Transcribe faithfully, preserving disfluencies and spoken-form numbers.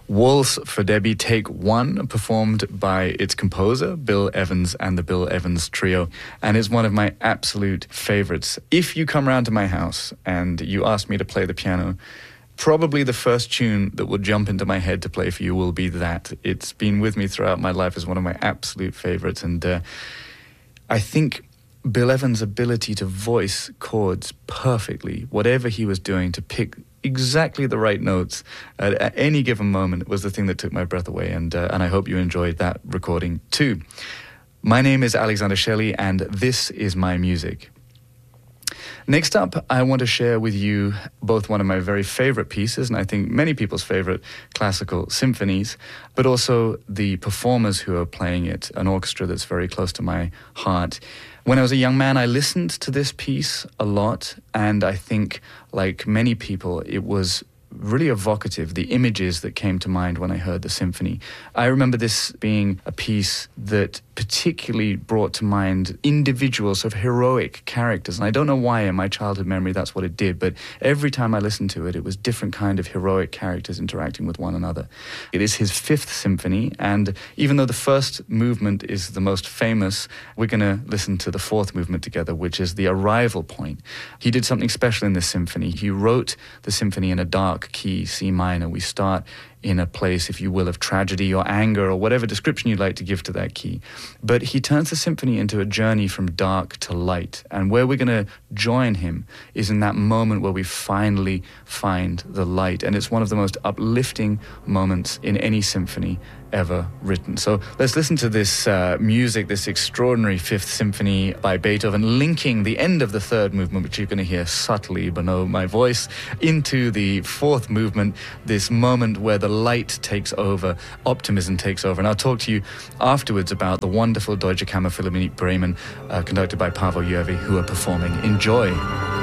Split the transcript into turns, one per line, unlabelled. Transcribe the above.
Waltz for Debbie, Take One, performed by its composer, Bill Evans, and the Bill Evans Trio, and is one of my absolute favorites. If you come round to my house and you ask me to play the piano, probably the first tune that will jump into my head to play for you will be that. It's been with me throughout my life as one of my absolute favorites, and uh, I think Bill Evans' ability to voice chords perfectly, whatever he was doing, to pick exactly the right notes at, at any given moment, was the thing that took my breath away, and uh, and I hope you enjoyed that recording too. My name is Alexander Shelley, and this is my music. Next up, I want to share with you both one of my very favorite pieces, and I think many people's favorite classical symphonies, but also the performers who are playing it, an orchestra that's very close to my heart. When I was a young man, I listened to this piece a lot, and I think, like many people, it was really evocative, the images that came to mind when I heard the symphony. I remember this being a piece that particularly brought to mind individual sort of heroic characters, and I don't know why in my childhood memory that's what it did, but every time I listened to it, it was different kind of heroic characters interacting with one another. It is his fifth symphony, and even though the first movement is the most famous, we're going to listen to the fourth movement together, which is the arrival point. He did something special in this symphony. He wrote the symphony in a dark key, C minor. We start in a place, if you will, of tragedy or anger or whatever description you'd like to give to that key. But he turns the symphony into a journey from dark to light. And where we're going to join him is in that moment where we finally find the light. And it's one of the most uplifting moments in any symphony ever written. So let's listen to this uh, music, this extraordinary Fifth Symphony by Beethoven, linking the end of the third movement, which you're going to hear subtly below my voice, into the fourth movement, this moment where the light takes over, optimism takes over. And I'll talk to you afterwards about the wonderful Deutsche Kammerphilharmonie Bremen, uh, conducted by Paavo Järvi, who are performing. Enjoy.